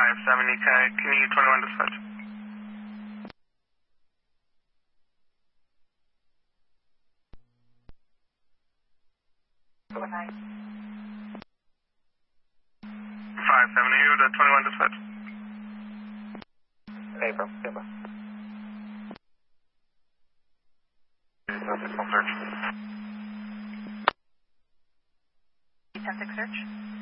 570K, can you 21 dispatch? Good night. 570 to 21 dispatch. April, Simba. Search. Search.